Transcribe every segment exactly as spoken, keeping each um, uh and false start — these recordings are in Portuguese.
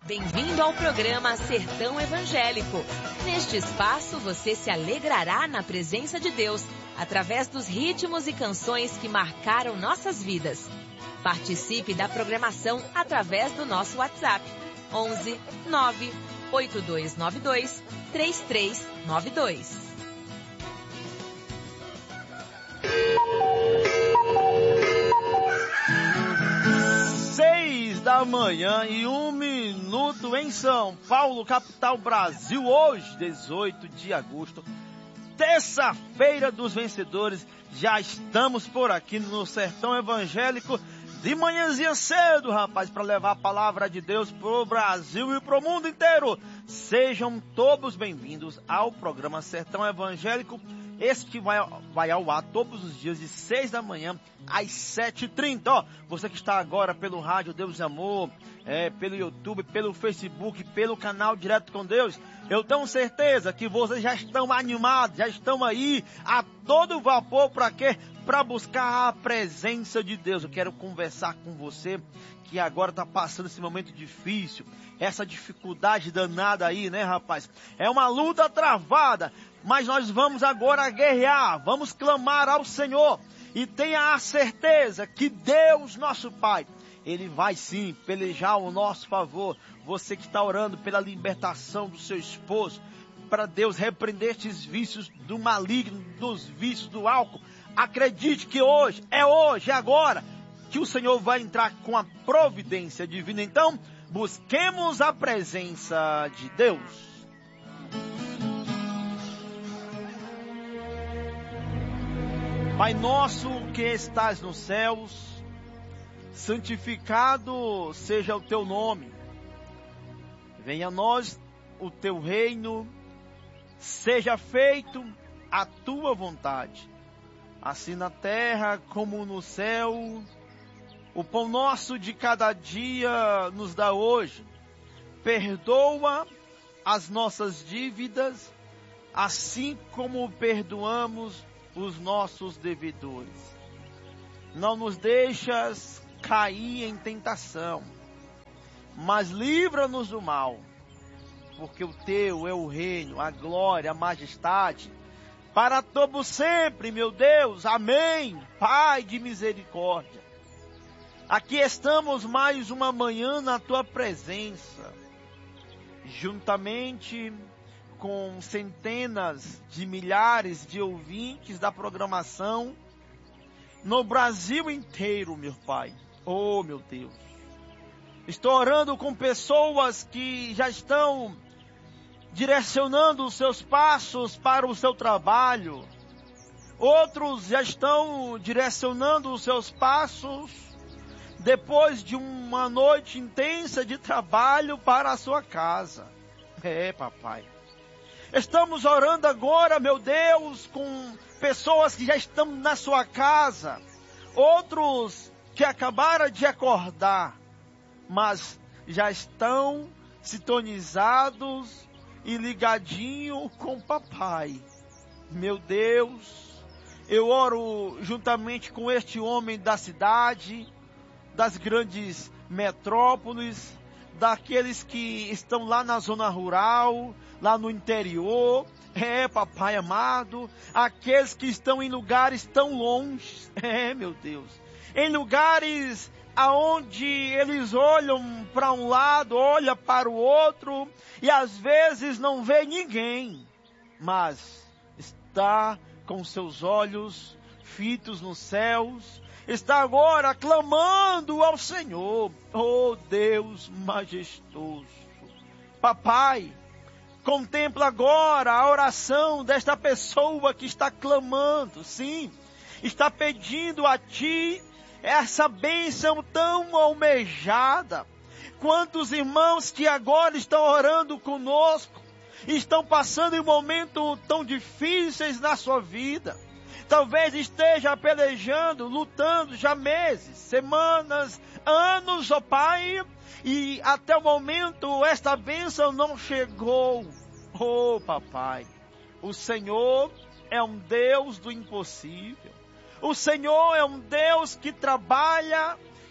Bem-vindo ao programa Sertão Evangélico. Neste espaço você se alegrará na presença de Deus, através dos ritmos e canções que marcaram nossas vidas. Participe da programação através do nosso WhatsApp onze nove oito dois nove dois três três nove dois. Seis da manhã e um minuto em São Paulo, capital Brasil, hoje, dezoito de agosto, terça-feira dos vencedores. Já estamos por aqui no Sertão Evangélico, de manhãzinha cedo, rapaz, para levar a palavra de Deus pro Brasil e pro mundo inteiro. Sejam todos bem-vindos ao programa Sertão Evangélico. Esse que vai, vai ao ar todos os dias de seis da manhã às sete e trinta. Ó, você que está agora pelo rádio Deus e Amor, é, pelo YouTube, pelo Facebook, pelo canal Direto com Deus, eu tenho certeza que vocês já estão animados, já estão aí a todo vapor. Para quê? Para buscar a presença de Deus. Eu quero conversar com você que agora está passando esse momento difícil, essa dificuldade danada aí, né, rapaz? É uma luta travada, mas nós vamos agora guerrear, vamos clamar ao Senhor. E tenha a certeza que Deus, nosso Pai, Ele vai sim pelejar ao nosso favor. Você que está orando pela libertação do seu esposo, para Deus repreender estes vícios do maligno, dos vícios do álcool, acredite que hoje, é hoje, é agora, que o Senhor vai entrar com a providência divina. Então, busquemos a presença de Deus. Pai nosso que estás nos céus, santificado seja o teu nome. Venha a nós o teu reino, seja feito a tua vontade, assim na terra como no céu. O pão nosso de cada dia nos dá hoje. Perdoa as nossas dívidas, assim como perdoamos os nossos devedores. Não nos deixas cair em tentação, mas livra-nos do mal, porque o teu é o reino, a glória, a majestade, para todo sempre, meu Deus. Amém. Pai de misericórdia, aqui estamos mais uma manhã na tua presença, juntamente com centenas de milhares de ouvintes da programação no Brasil inteiro, meu Pai. Oh, meu Deus. Estou orando com pessoas que já estão direcionando os seus passos para o seu trabalho. Outros já estão direcionando os seus passos depois de uma noite intensa de trabalho para a sua casa. É, papai. Estamos orando agora, meu Deus, com pessoas que já estão na sua casa, outros que acabaram de acordar, mas já estão sintonizados e ligadinho com papai. Meu Deus, eu oro juntamente com este homem da cidade, das grandes metrópoles, daqueles que estão lá na zona rural, lá no interior, é, papai amado, aqueles que estão em lugares tão longe, é, meu Deus, em lugares aonde eles olham para um lado, olham para o outro, e às vezes não vê ninguém, mas está com seus olhos fitos nos céus, está agora clamando ao Senhor. Oh Deus majestoso, papai, contempla agora a oração desta pessoa que está clamando, sim, está pedindo a Ti essa bênção tão almejada. Quantos irmãos que agora estão orando conosco, estão passando em momentos tão difíceis na sua vida. Talvez esteja pelejando, lutando já meses, semanas, anos, ó Pai, e até o momento esta bênção não chegou. Oh, papai, o Senhor é um Deus do impossível. O Senhor é um Deus que trabalha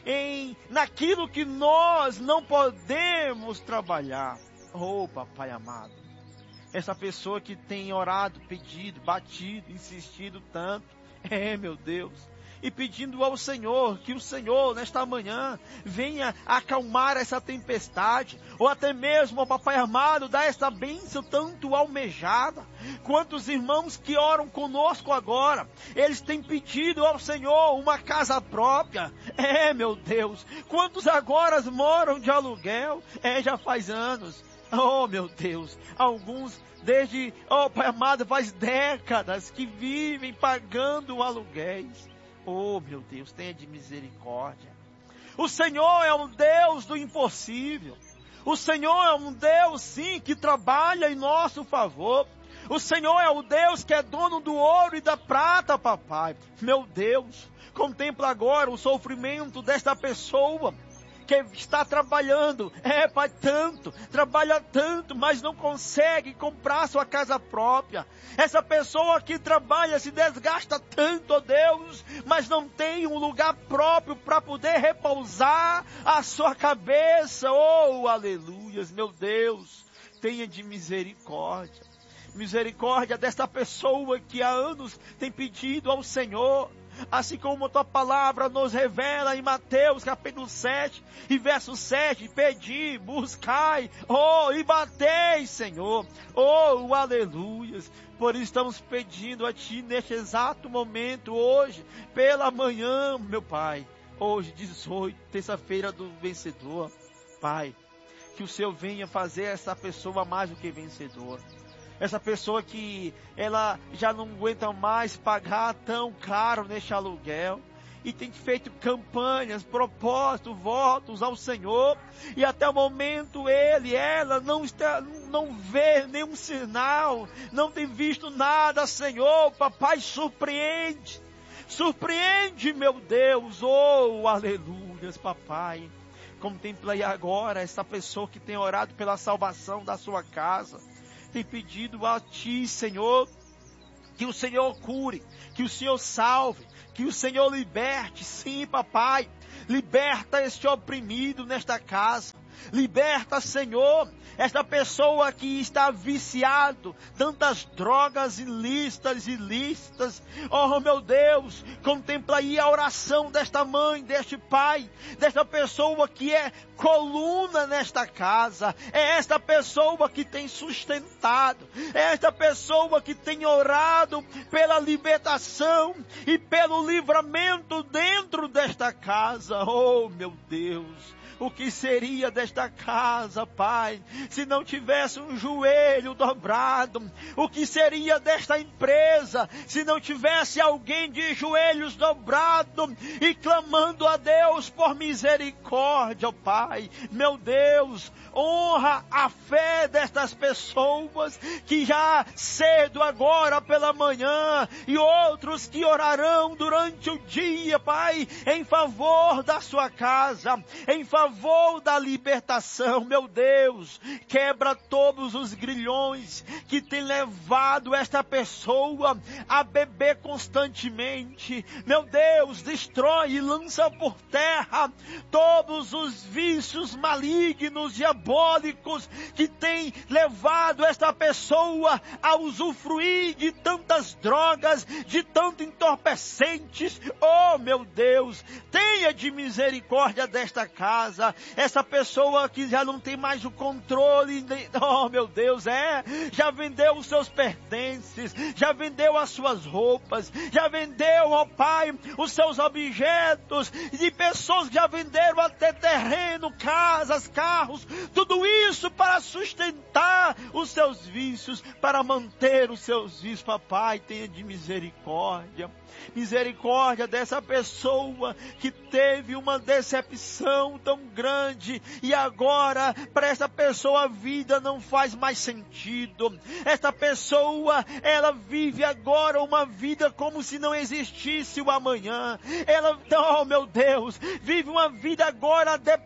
em, naquilo que nós não podemos trabalhar. Oh, papai amado, essa pessoa que tem orado, pedido, batido, insistido tanto, é, meu Deus, e pedindo ao Senhor, que o Senhor, nesta manhã, venha acalmar essa tempestade, ou até mesmo, ó papai amado, dar essa bênção tanto almejada. Quantos irmãos que oram conosco agora, eles têm pedido ao Senhor uma casa própria, é, meu Deus, quantos agora moram de aluguel, é, já faz anos, oh, meu Deus, alguns desde, oh, pai amado, faz décadas que vivem pagando aluguéis. Oh, meu Deus, tenha de misericórdia. O Senhor é um Deus do impossível. O Senhor é um Deus, sim, que trabalha em nosso favor. O Senhor é o Deus que é dono do ouro e da prata, papai. Meu Deus, contempla agora o sofrimento desta pessoa que está trabalhando, é, pai, tanto, trabalha tanto, mas não consegue comprar sua casa própria. Essa pessoa que trabalha se desgasta tanto, ó Deus, mas não tem um lugar próprio para poder repousar a sua cabeça. Oh, aleluias, meu Deus, tenha de misericórdia. Misericórdia desta pessoa que há anos tem pedido ao Senhor, assim como a tua palavra nos revela em Mateus capítulo sete e verso sete, pedi, buscai, oh, e batei, Senhor, oh, aleluias. Por isso estamos pedindo a Ti neste exato momento, hoje, pela manhã, meu Pai, hoje, dezoito, terça-feira do vencedor, Pai, que o Senhor venha fazer essa pessoa mais do que vencedora. Essa pessoa que ela já não aguenta mais pagar tão caro neste aluguel. E tem feito campanhas, propósitos, votos ao Senhor. E até o momento ele, ela não, está, não vê nenhum sinal. Não tem visto nada, Senhor. Papai, surpreende. Surpreende, meu Deus. Oh, aleluias, papai. Contempla aí agora essa pessoa que tem orado pela salvação da sua casa. Tem pedido a Ti, Senhor, que o Senhor cure, que o Senhor salve, que o Senhor liberte. Sim, papai, liberta este oprimido nesta casa. Liberta, Senhor, esta pessoa que está viciado, tantas drogas ilícitas, ilícitas. Oh, meu Deus, contempla aí a oração desta mãe, deste pai, desta pessoa que é coluna nesta casa. É esta pessoa que tem sustentado, é esta pessoa que tem orado pela libertação e pelo livramento dentro desta casa. Oh, meu Deus, o que seria desta casa, Pai, se não tivesse um joelho dobrado? O que seria desta empresa, se não tivesse alguém de joelhos dobrados e clamando a Deus por misericórdia, Pai? Meu Deus, honra a fé destas pessoas que já cedo agora pela manhã e outros que orarão durante o dia, Pai, em favor da sua casa, em favor favor da libertação. Meu Deus, quebra todos os grilhões que tem levado esta pessoa a beber constantemente. Meu Deus, destrói e lança por terra todos os vícios malignos, diabólicos, que tem levado esta pessoa a usufruir de tantas drogas, de tantos entorpecentes. Oh, meu Deus, tenha de misericórdia desta casa. Essa pessoa que já não tem mais o controle, oh meu Deus, é, já vendeu os seus pertences, já vendeu as suas roupas, já vendeu, ó Pai, os seus objetos, de pessoas que já venderam até terreno, casas, carros, tudo isso para sustentar os seus vícios, para manter os seus vícios. Papai, tenha de misericórdia. Misericórdia dessa pessoa que teve uma decepção tão grande e agora para essa pessoa a vida não faz mais sentido. Esta pessoa, ela vive agora uma vida como se não existisse o amanhã. Ela, oh meu Deus, vive uma vida agora depravada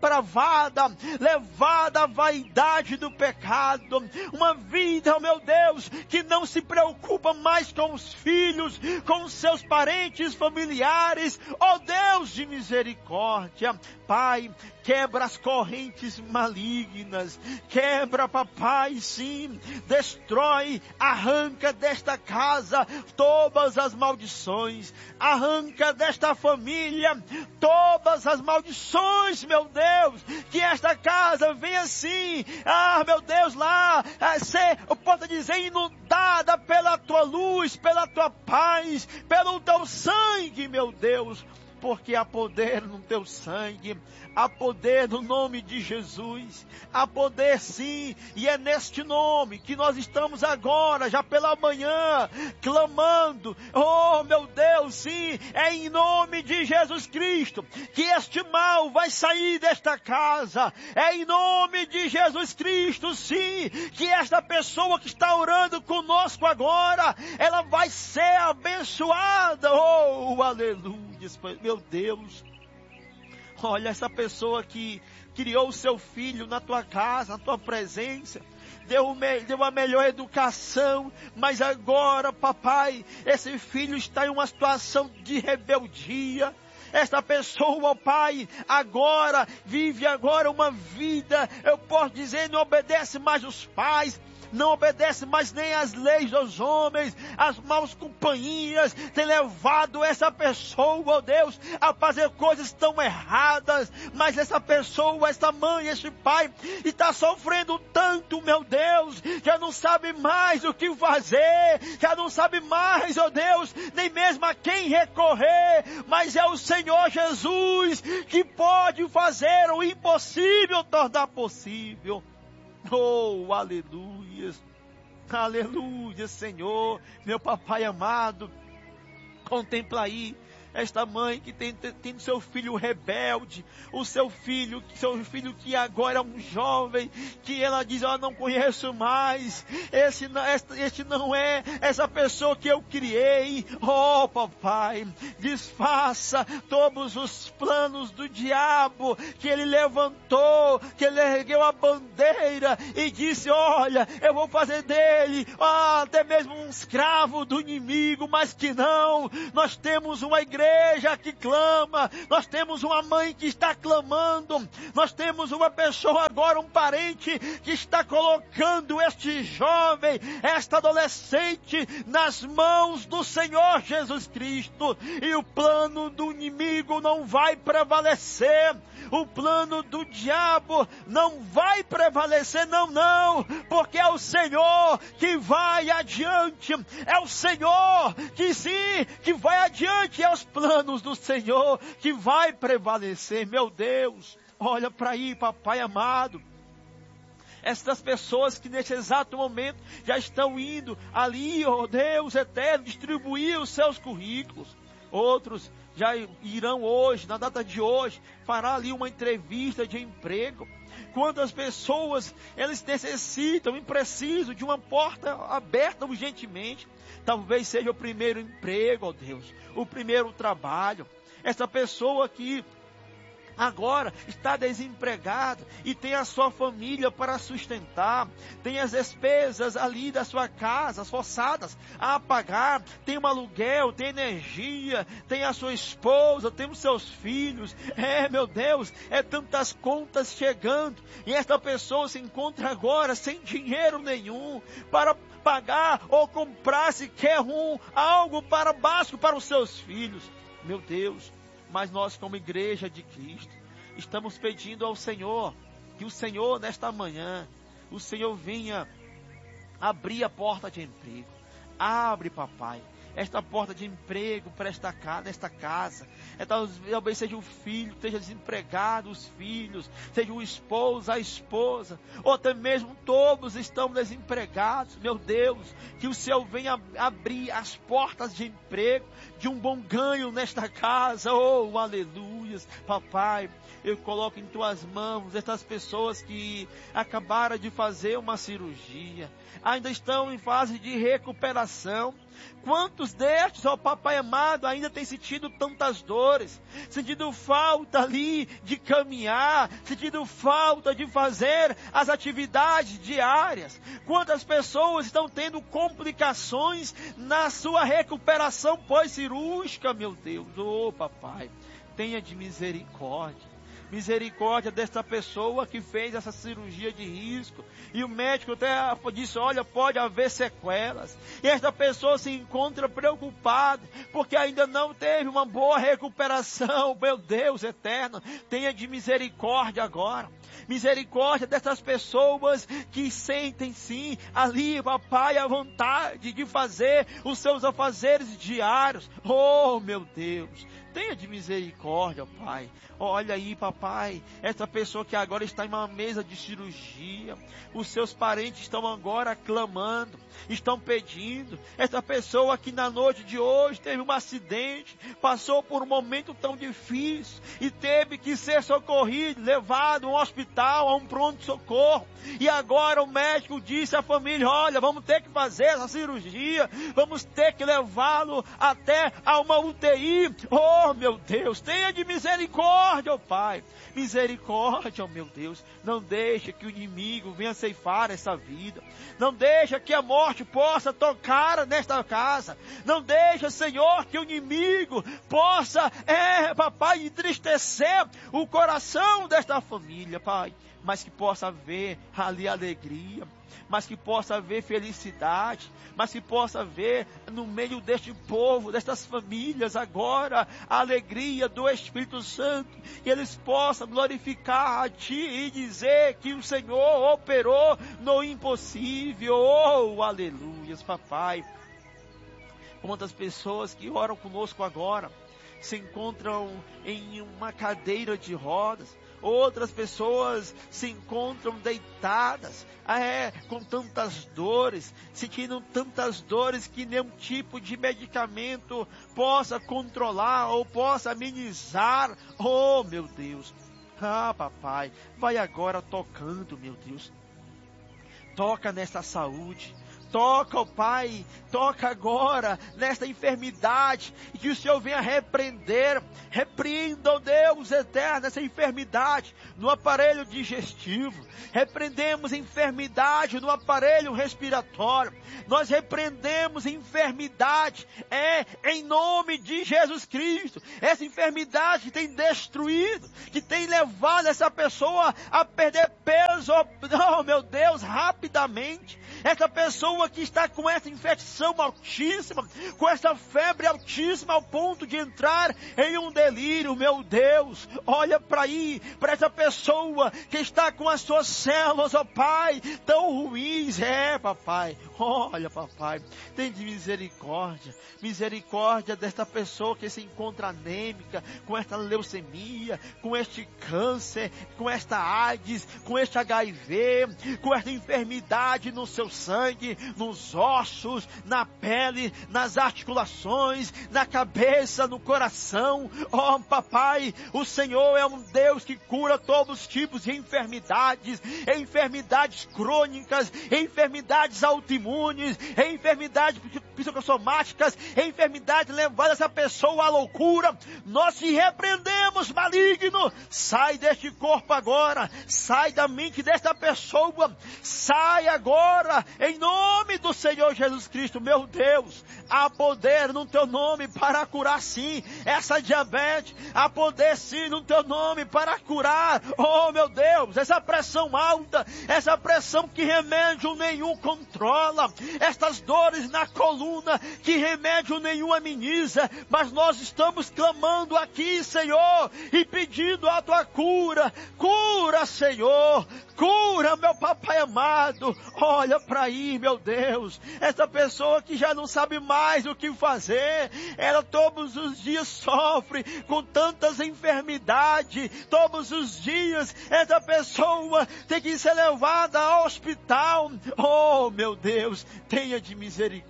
levada, levada à vaidade do pecado, uma vida, oh meu Deus, que não se preocupa mais com os filhos, com os seus parentes, familiares, oh Deus de misericórdia. Pai, quebra as correntes malignas, quebra, papai, sim, destrói, arranca desta casa todas as maldições, arranca desta família todas as maldições, meu Deus, que esta casa venha assim, ah, meu Deus, lá, a ser, eu posso dizer, inundada pela tua luz, pela tua paz, pelo teu sangue, meu Deus, porque há poder no teu sangue, há poder no nome de Jesus, há poder sim, e é neste nome que nós estamos agora, já pela manhã, clamando, oh meu Deus, sim, é em nome de Jesus Cristo, que este mal vai sair desta casa, é em nome de Jesus Cristo, sim, que esta pessoa que está orando conosco agora, ela vai ser abençoada, oh aleluia. Meu Deus, olha essa pessoa que criou o seu filho na tua casa, na tua presença, deu, deu a melhor educação, mas agora, papai, esse filho está em uma situação de rebeldia. Esta pessoa, ó Pai, agora, vive agora uma vida, eu posso dizer, não obedece mais os pais, não obedece mais nem às leis dos homens, as maus companhias, tem levado essa pessoa, ó Deus, a fazer coisas tão erradas, mas essa pessoa, essa mãe, esse pai, está sofrendo tanto, meu Deus, já não sabe mais o que fazer, já não sabe mais, ó Deus, nem mesmo a quem recorrer, mas é o Senhor Jesus que pode fazer o impossível tornar possível. Oh, aleluia, aleluia, Senhor, meu papai amado, contempla aí esta mãe que tem, tem seu filho rebelde, o seu filho, seu filho que agora é um jovem, que ela diz, eu não conheço mais, esse, este, este não é essa pessoa que eu criei. Oh papai, desfaça todos os planos do diabo, que ele levantou, que ele ergueu a bandeira e disse, olha, eu vou fazer dele, ah, até mesmo um escravo do inimigo, mas que não, nós temos uma igreja igreja que clama, nós temos uma mãe que está clamando, nós temos uma pessoa agora, um parente que está colocando este jovem, esta adolescente nas mãos do Senhor Jesus Cristo, e o plano do inimigo não vai prevalecer, o plano do diabo não vai prevalecer, não, não, porque é o Senhor que vai adiante, é o Senhor que sim, que vai adiante, é os planos do Senhor que vai prevalecer, meu Deus, olha para aí, papai amado, essas pessoas que neste exato momento já estão indo ali, ó Deus eterno, distribuir os seus currículos, outros já irão hoje, na data de hoje, fará ali uma entrevista de emprego. Quantas pessoas, eles necessitam e precisam de uma porta aberta urgentemente. Talvez seja o primeiro emprego, ó Deus, o primeiro trabalho. Essa pessoa aqui agora está desempregada e tem a sua família para sustentar, tem as despesas ali da sua casa, as forçadas a pagar, tem um aluguel, tem energia, tem a sua esposa, tem os seus filhos, é meu Deus, é tantas contas chegando, e esta pessoa se encontra agora sem dinheiro nenhum para pagar ou comprar sequer um, algo para básico para os seus filhos, meu Deus. Mas nós, como igreja de Cristo, estamos pedindo ao Senhor, que o Senhor, nesta manhã, o Senhor venha abrir a porta de emprego. Abre, papai, esta porta de emprego para esta casa, nesta casa. Talvez seja o filho, seja desempregado, os filhos, seja o esposo, a esposa, ou até mesmo todos estão desempregados. Meu Deus, que o Senhor venha abrir as portas de emprego, de um bom ganho nesta casa. Oh, aleluia. aleluias. Papai, eu coloco em tuas mãos estas pessoas que acabaram de fazer uma cirurgia, ainda estão em fase de recuperação. Quantos destes, ó Papai amado, ainda têm sentido tantas dores, sentindo falta ali de caminhar, sentindo falta de fazer as atividades diárias. Quantas pessoas estão tendo complicações na sua recuperação pós-cirúrgica, meu Deus. Ô Papai, tenha de misericórdia. Misericórdia desta pessoa que fez essa cirurgia de risco. E o médico até disse, olha, pode haver sequelas. E esta pessoa se encontra preocupada, porque ainda não teve uma boa recuperação. Meu Deus eterno, tenha de misericórdia agora. Misericórdia dessas pessoas que sentem sim, ali, papai, a vontade de fazer os seus afazeres diários. Oh, meu Deus, tenha de misericórdia, Pai. Olha aí, papai, essa pessoa que agora está em uma mesa de cirurgia, os seus parentes estão agora clamando, estão pedindo. Essa pessoa que na noite de hoje teve um acidente, passou por um momento tão difícil e teve que ser socorrido, levado a um hospital, a um pronto-socorro. E agora o médico disse à família, olha, vamos ter que fazer essa cirurgia, vamos ter que levá-lo até a uma U T I. Oh, meu Deus, tenha de misericórdia. Misericórdia, ó Pai, misericórdia, ó meu Deus, não deixa que o inimigo venha ceifar essa vida, não deixa que a morte possa tocar nesta casa, não deixa, Senhor, que o inimigo possa, é, papai, entristecer o coração desta família, Pai, mas que possa haver ali alegria, mas que possa haver felicidade, mas que possa haver no meio deste povo, destas famílias agora, a alegria do Espírito Santo, que eles possam glorificar a Ti e dizer que o Senhor operou no impossível. Oh, aleluias, papai. Quantas pessoas que oram conosco agora se encontram em uma cadeira de rodas, outras pessoas se encontram deitadas, é, com tantas dores, sentindo tantas dores que nenhum tipo de medicamento possa controlar ou possa amenizar. Oh, meu Deus. Ah, papai, vai agora tocando, meu Deus. Toca nessa saúde. Toca, ó Pai, toca agora nesta enfermidade, e que o Senhor venha repreender, repreenda, ó Deus eterno, essa enfermidade no aparelho digestivo, repreendemos enfermidade no aparelho respiratório, nós repreendemos enfermidade, é, em nome de Jesus Cristo, essa enfermidade que tem destruído, que tem levado essa pessoa a perder peso, oh meu Deus, rapidamente, essa pessoa que está com essa infecção altíssima, com essa febre altíssima ao ponto de entrar em um delírio, meu Deus, olha para aí, para essa pessoa que está com as suas células, ó Pai, tão ruins, é papai, olha papai, tem de misericórdia, misericórdia desta pessoa que se encontra anêmica, com esta leucemia, com este câncer, com esta AIDS, com este H I V, com esta enfermidade no seu sangue, nos ossos, na pele, nas articulações, na cabeça, no coração. Oh, papai, o Senhor é um Deus que cura todos os tipos de enfermidades, enfermidades crônicas, enfermidades autoimunes, enfermidades psicossomáticas, enfermidades levadas essa pessoa à loucura. Nós te repreendemos, maligno, sai deste corpo agora, sai da mente desta pessoa, sai agora, em nome do Senhor Jesus Cristo. Meu Deus, há poder no teu nome para curar sim essa diabetes, há poder sim no teu nome para curar, oh meu Deus, essa pressão alta, essa pressão que remédio nenhum controla, estas dores na coluna que remédio nenhum ameniza, mas nós estamos clamando aqui, Senhor, e pedindo a tua cura, cura, Senhor, cura, meu papai amado. Olha para aí, meu Deus, essa pessoa que já não sabe mais o que fazer, ela todos os dias sofre com tantas enfermidades, todos os dias essa pessoa tem que ser levada ao hospital. Oh, meu Deus, tenha de misericórdia,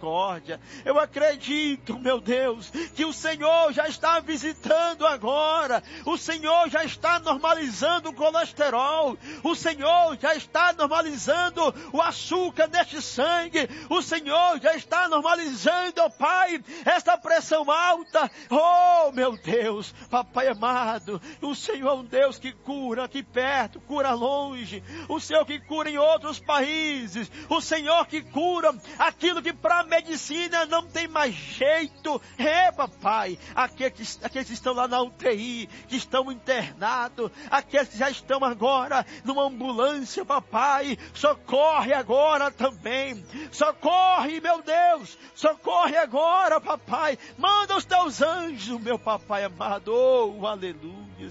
misericórdia. Eu acredito, meu Deus, que o Senhor já está visitando agora. O Senhor já está normalizando o colesterol. O Senhor já está normalizando o açúcar neste sangue. O Senhor já está normalizando, ó Pai, esta pressão alta. Oh, meu Deus, Papai amado, o Senhor é um Deus que cura aqui perto, cura longe. O Senhor que cura em outros países. O Senhor que cura aquilo que para a medicina não tem mais jeito. É, papai, aqueles, aqueles que estão lá na U T I, que estão internados, aqueles que já estão agora numa ambulância, papai, socorre agora também. Socorre, meu Deus, socorre agora, papai. Manda os teus anjos, meu papai amado. Oh, aleluia.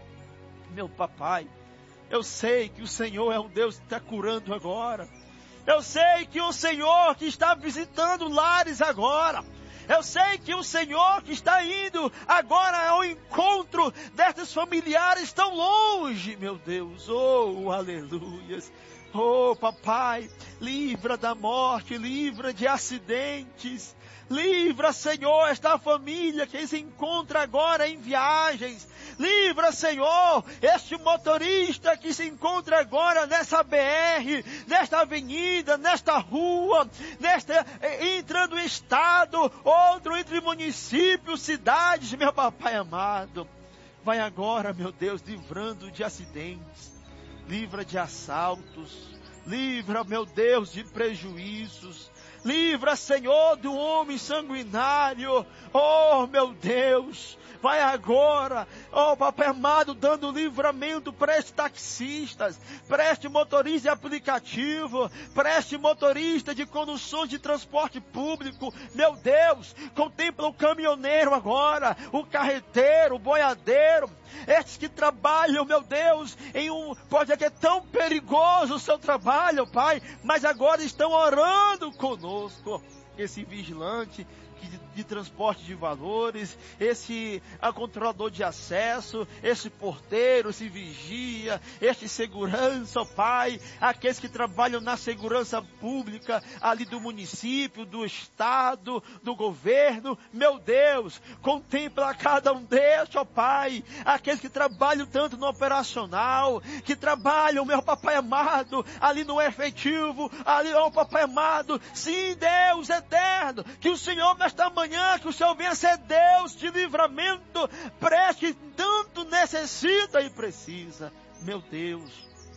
Meu papai, eu sei que o Senhor é um Deus que está curando agora. Eu sei que o Senhor que está visitando lares agora. Eu sei que o Senhor que está indo agora ao encontro destes familiares tão longe, meu Deus. Oh, aleluias. Oh, papai, livra da morte, livra de acidentes. Livra, Senhor, esta família que se encontra agora em viagens. Livra, Senhor, este motorista que se encontra agora nessa B R, nesta avenida, nesta rua, nesta, entrando em estado, outro entre municípios, cidades, meu papai amado. Vai agora, meu Deus, livrando de acidentes, livra de assaltos, livra, meu Deus, de prejuízos. Livra, Senhor, do homem sanguinário. Oh, meu Deus, vai agora, oh, papai amado, dando livramento para estes taxistas, para este motorista de aplicativo, para este motorista de conduções de transporte público. Meu Deus, contempla o caminhoneiro agora, o carreteiro, o boiadeiro, estes que trabalham, meu Deus, em um, pode ser que é tão perigoso o seu trabalho, Pai, mas agora estão orando conosco. Esse vigilante de, de transporte de valores, esse a controlador de acesso, esse porteiro, esse vigia, este segurança, ó Pai, aqueles que trabalham na segurança pública ali do município, do estado, do governo. Meu Deus, contempla cada um destes, ó Pai, aqueles que trabalham tanto no operacional, que trabalham, meu papai amado, ali no efetivo, ali, ó Papai amado. Sim, Deus eterno, que o Senhor nesta manhã, que o Senhor venha ser Deus de livramento para este que tanto necessita e precisa. Meu Deus,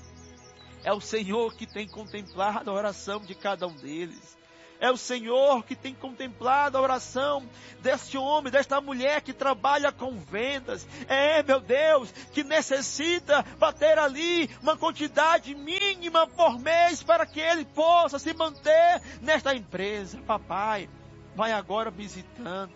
é o Senhor que tem contemplado a oração de cada um deles. É o Senhor que tem contemplado a oração deste homem, desta mulher que trabalha com vendas. É, meu Deus, que necessita bater ali uma quantidade mínima por mês para que ele possa se manter nesta empresa. Papai, vai agora visitando.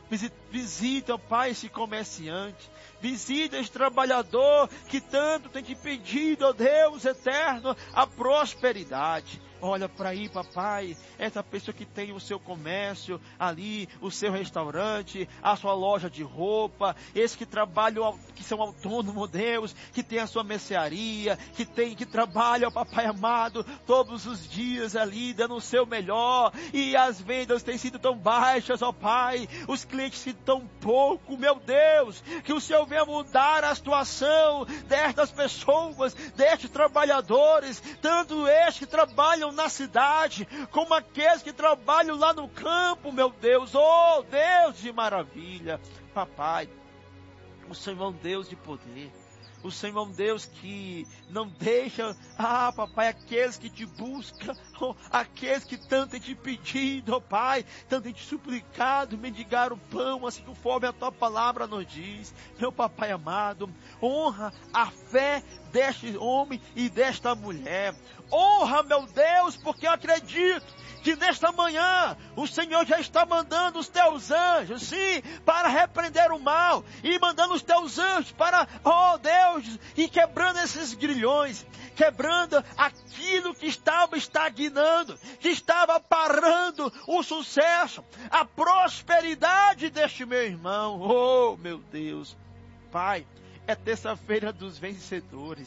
Visita, ó Pai, esse comerciante. Visita esse trabalhador que tanto tem te pedido, ó Deus eterno, a prosperidade. Olha para aí, papai, essa pessoa que tem o seu comércio ali, o seu restaurante, a sua loja de roupa, esses que trabalham, que são autônomos, Deus, que tem a sua mercearia, que tem, que trabalham, papai amado, todos os dias ali, dando o seu melhor, e as vendas têm sido tão baixas, ó Pai, os clientes têm tão pouco, meu Deus, que o Senhor venha mudar a situação destas pessoas, destes trabalhadores, tanto estes que trabalham na cidade, como aqueles que trabalham lá no campo, meu Deus. Oh, Deus de maravilha. Papai, o Senhor é um Deus de poder. O Senhor é um Deus que não deixa, ah, papai, aqueles que te buscam, oh, aqueles que tanto têm te pedido, oh, Pai, tanto têm te suplicado, mendigar o pão, assim conforme a tua palavra nos diz. Meu papai amado, honra a fé deste homem e desta mulher. Honra, meu Deus, porque eu acredito que nesta manhã o Senhor já está mandando os teus anjos, sim, para repreender o mal, e mandando os teus anjos para, oh Deus, e quebrando esses grilhões, quebrando aquilo que estava estagnando, que estava parando o sucesso, a prosperidade deste meu irmão. Oh, meu Deus, Pai, é terça-feira dos vencedores.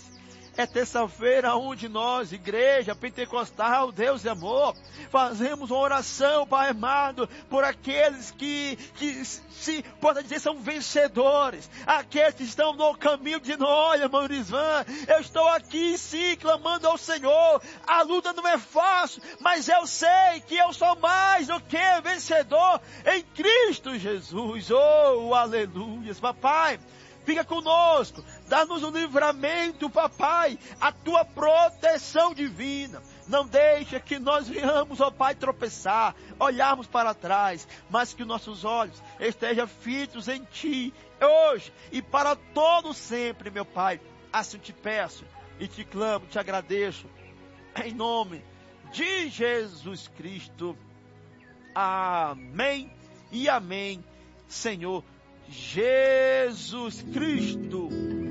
É terça-feira onde nós, igreja pentecostal, Deus e amor, fazemos uma oração, Pai amado, por aqueles que, que se pode dizer, são vencedores, aqueles que estão no caminho de nós, irmão Irisvan. Eu estou aqui sim, clamando ao Senhor. A luta não é fácil, mas eu sei que eu sou mais do que vencedor em Cristo Jesus. Oh, aleluia, papai. Fica conosco, dá-nos o livramento, papai, a tua proteção divina. Não deixa que nós venhamos, ó Pai, tropeçar, olharmos para trás, mas que nossos olhos estejam fitos em Ti, hoje e para todo sempre, meu Pai. Assim te peço e te clamo, te agradeço, em nome de Jesus Cristo. Amém e amém, Senhor Jesus Cristo.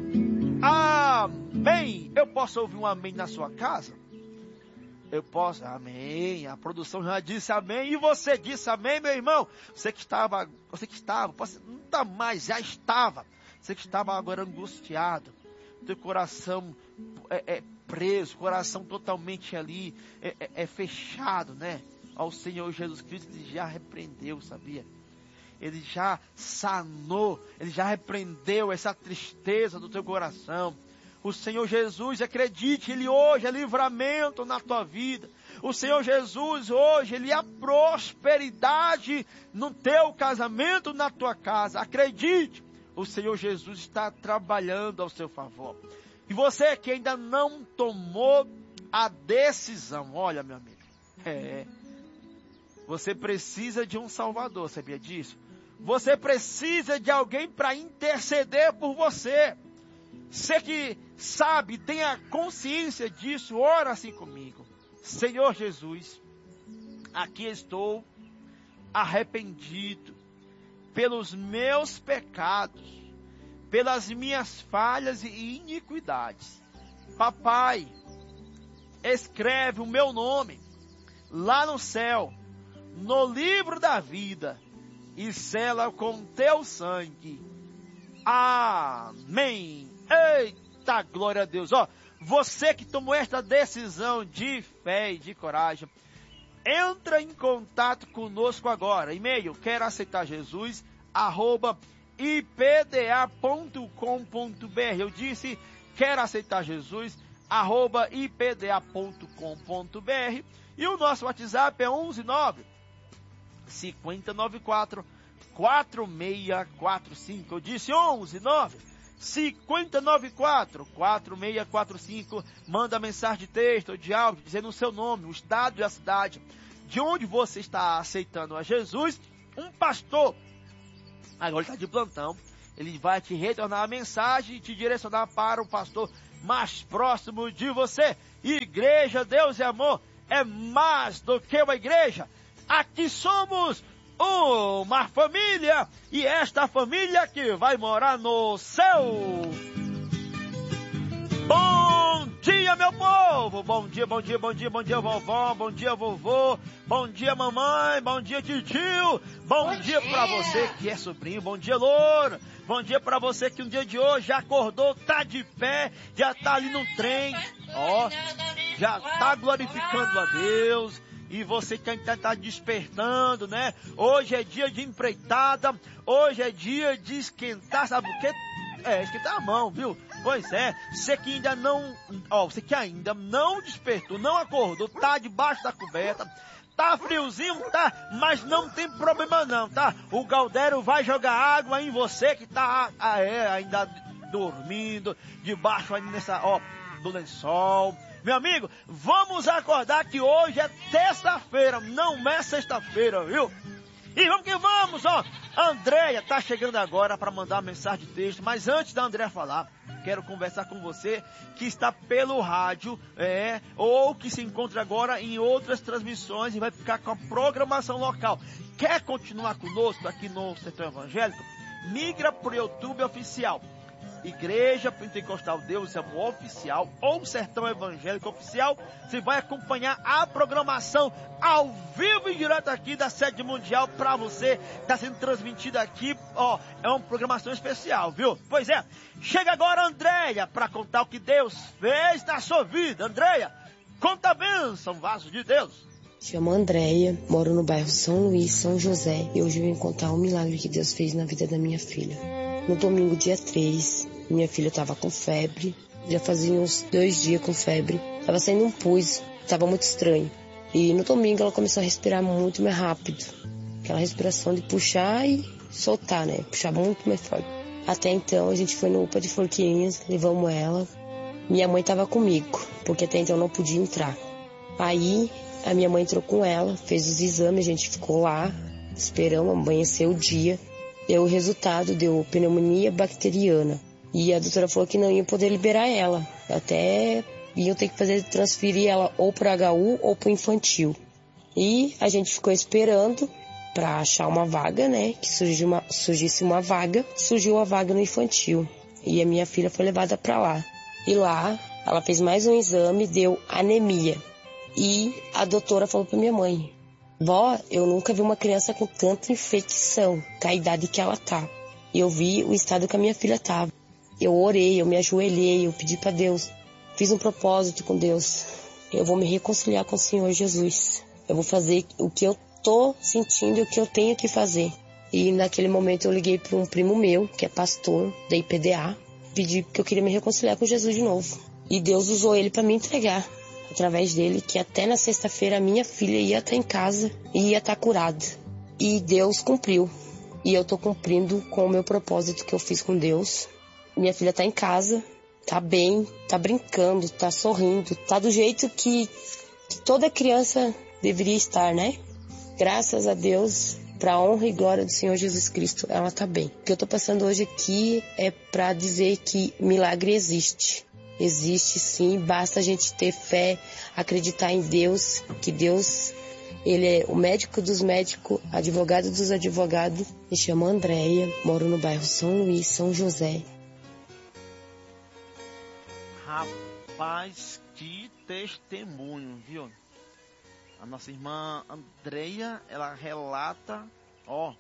Amém. Eu posso ouvir um amém na sua casa? Eu posso, amém. A produção já disse amém. E você disse amém, meu irmão? Você que estava, você que estava, não está mais, já estava. Você que estava agora angustiado, teu coração é, é preso, coração totalmente ali, é, é, é fechado, né? Ao Senhor Jesus Cristo, Ele já repreendeu, sabia? Ele já sanou, Ele já repreendeu essa tristeza do teu coração. O Senhor Jesus, acredite, Ele hoje é livramento na tua vida. O Senhor Jesus hoje, Ele é prosperidade no teu casamento, na tua casa. Acredite, o Senhor Jesus está trabalhando ao seu favor. E você que ainda não tomou a decisão, olha, meu amigo, é, você precisa de um Salvador, sabia disso? Você precisa de alguém para interceder por você. Você que sabe, tenha consciência disso, ora assim comigo. Senhor Jesus, aqui estou arrependido pelos meus pecados, pelas minhas falhas e iniquidades. Papai, escreve o meu nome lá no céu, no livro da vida, e sela com teu sangue. Amém. Eita, glória a Deus. Ó, você que tomou esta decisão de fé e de coragem, entra em contato conosco agora. E-mail, quero aceitar Jesus, arroba i p d a ponto com ponto b r. Eu disse, quero aceitar Jesus, arroba i p d a ponto com ponto b r. E o nosso WhatsApp é onze nove cinco zero nove quatro quatro seis quatro cinco. Eu disse onze nove cinco zero nove quatro quatro seis quatro cinco. Manda mensagem de texto ou de áudio dizendo o seu nome, o estado e a cidade de onde você está aceitando a Jesus. Um pastor, agora ele está de plantão, ele vai te retornar a mensagem e te direcionar para o pastor mais próximo de você. Igreja, Deus e amor, é mais do que uma igreja. Aqui somos uma família, e esta família que vai morar no céu. Bom dia, meu povo! Bom dia, bom dia, bom dia, bom dia, vovó, bom dia, vovô, bom dia, mamãe, bom dia, titio, bom, bom dia, dia para você que é sobrinho, bom dia, loura, bom dia para você que no dia de hoje já acordou, tá de pé, já tá ali no trem, ó, já tá glorificando a Deus. E você que ainda está despertando, né? Hoje é dia de empreitada, hoje é dia de esquentar, sabe o quê? É, esquentar a mão, viu? Pois é, você que ainda não, ó, você que ainda não despertou, não acordou, tá debaixo da coberta, tá friozinho, tá? Mas não tem problema não, tá? O Galdério vai jogar água em você que tá, ah, é, ainda dormindo, debaixo ainda nessa, ó, do lençol. Meu amigo, vamos acordar que hoje é terça-feira, não é sexta-feira, viu? E vamos que vamos, ó. A Andréia tá chegando agora para mandar uma mensagem de texto, mas antes da Andréia falar, quero conversar com você que está pelo rádio, é, ou que se encontra agora em outras transmissões e vai ficar com a programação local. Quer continuar conosco aqui no Sertão Evangélico? Migra pro YouTube Oficial. Igreja Pentecostal Deus é Amor Oficial ou Sertão Evangélico Oficial. Você vai acompanhar a programação ao vivo e direto aqui da sede mundial para você. Está sendo transmitida aqui, ó, é uma programação especial, viu? Pois é, chega agora, Andréia, para contar o que Deus fez na sua vida. Andréia, conta a bênção, vaso de Deus. Chamo Andréia, moro no bairro São Luís, São José, e hoje eu vim contar o milagre que Deus fez na vida da minha filha. No domingo, dia três, minha filha estava com febre, já fazia uns dois dias com febre, estava saindo um pus, estava muito estranho. E no domingo ela começou a respirar muito mais rápido, aquela respiração de puxar e soltar, né? Puxava muito mais forte. Até então a gente foi no U P A de Forquilinhas, levamos ela. Minha mãe estava comigo, porque até então eu não podia entrar. Aí a minha mãe entrou com ela, fez os exames, a gente ficou lá, esperamos, amanheceu o dia. Deu o resultado, deu pneumonia bacteriana. E a doutora falou que não ia poder liberar ela. Até iam ter que fazer, transferir ela ou para H U ou para infantil. E a gente ficou esperando para achar uma vaga, né? Que surgisse uma, surgisse uma vaga. Surgiu a vaga no infantil. E a minha filha foi levada para lá. E lá, ela fez mais um exame, deu anemia. E a doutora falou para minha mãe: vó, eu nunca vi uma criança com tanta infecção, com a idade que ela tá. E eu vi o estado que a minha filha tava. Eu orei, eu me ajoelhei, eu pedi para Deus. Fiz um propósito com Deus. Eu vou me reconciliar com o Senhor Jesus. Eu vou fazer o que eu tô sentindo e o que eu tenho que fazer. E naquele momento eu liguei para um primo meu, que é pastor da I P D A. Pedi que eu queria me reconciliar com Jesus de novo. E Deus usou ele para me entregar. Através dele, que até na sexta-feira a minha filha ia estar em casa e ia estar curada. E Deus cumpriu. E eu estou cumprindo com o meu propósito que eu fiz com Deus. Minha filha está em casa, está bem, está brincando, está sorrindo, está do jeito que, que toda criança deveria estar, né? Graças a Deus, para a honra e glória do Senhor Jesus Cristo, ela está bem. O que eu estou passando hoje aqui é para dizer que milagre existe. Existe sim, basta a gente ter fé, acreditar em Deus, que Deus, Ele é o médico dos médicos, advogado dos advogados. Me chamo Andréia, moro no bairro São Luís, São José. Rapaz, que testemunho, viu? A nossa irmã Andréia, ela relata, ó,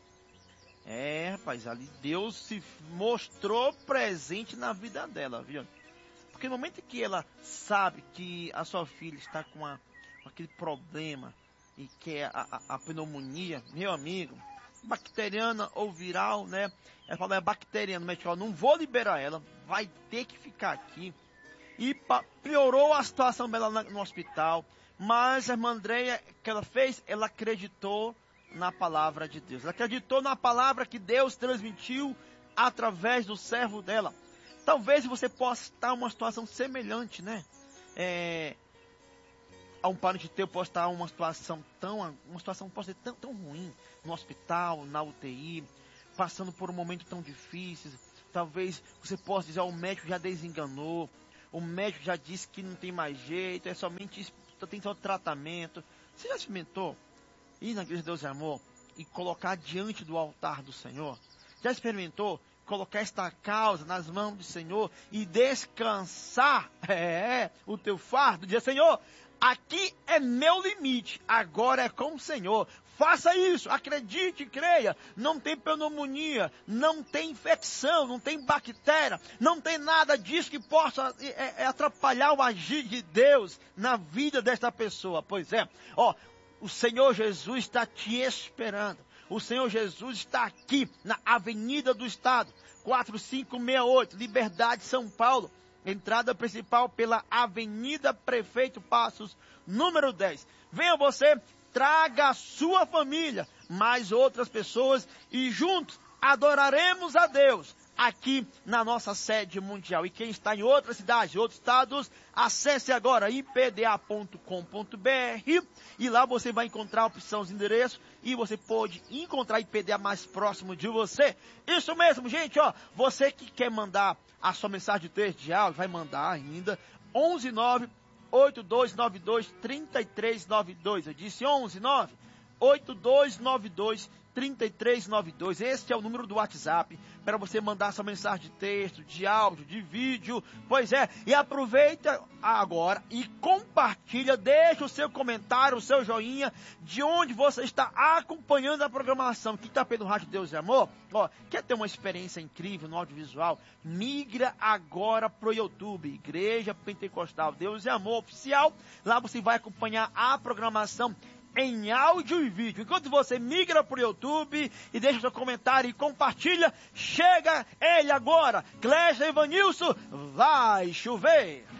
é, rapaz, ali Deus se mostrou presente na vida dela, viu? Porque no momento que ela sabe que a sua filha está com, a, com aquele problema, e que é a, a, a pneumonia, meu amigo, bacteriana ou viral, né? Ela fala, é bacteriana, mas eu não vou liberar ela, vai ter que ficar aqui. E pa, piorou a situação dela na, no hospital, mas a irmã Andréia, que ela fez, ela acreditou na palavra de Deus. Ela acreditou na palavra que Deus transmitiu através do servo dela. Talvez você possa estar em uma situação semelhante, né? É, a um parente teu pode estar em uma situação tão, uma situação pode ser tão, tão ruim, no hospital, na U T I, passando por um momento tão difícil. Talvez você possa dizer, o médico já desenganou, o médico já disse que não tem mais jeito, é somente isso, tem só tratamento. Você já experimentou ir na igreja de Deus e Amor e colocar diante do altar do Senhor? Já experimentou colocar esta causa nas mãos do Senhor e descansar é, o teu fardo? Dizer, Senhor, aqui é meu limite, agora é com o Senhor. Faça isso, acredite, creia. Não tem pneumonia, não tem infecção, não tem bactéria, não tem nada disso que possa é, é, atrapalhar o agir de Deus na vida desta pessoa. Pois é, ó, o Senhor Jesus está te esperando. O Senhor Jesus está aqui na Avenida do Estado, quatro cinco seis oito, Liberdade, São Paulo. Entrada principal pela Avenida Prefeito Passos, número dez. Venha você, traga a sua família, mais outras pessoas e juntos adoraremos a Deus aqui na nossa sede mundial. E quem está em outras cidades, outros estados, acesse agora i p d a ponto com ponto b r e lá você vai encontrar a opção de endereço e você pode encontrar I P D A mais próximo de você. Isso mesmo, gente, ó, você que quer mandar a sua mensagem de texto de áudio, vai mandar ainda onze nove oito dois nove dois três três nove dois. Eu disse onze nove oito dois nove dois três três nove dois. Este é o número do WhatsApp para você mandar sua mensagem de texto, de áudio, de vídeo. Pois é, e aproveita agora e compartilha, deixa o seu comentário, o seu joinha, de onde você está acompanhando a programação aqui tá pelo Rádio Deus e Amor. Ó, quer ter uma experiência incrível no audiovisual? Migra agora pro YouTube, Igreja Pentecostal Deus e Amor Oficial. Lá você vai acompanhar a programação em áudio e vídeo. Enquanto você migra pro YouTube e deixa seu comentário e compartilha, chega ele agora, Clécia Evanilson, vai chover.